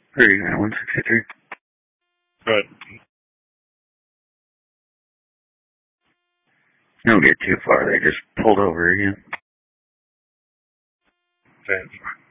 39, 163. Good. Don't get too far. They just pulled over again. Okay.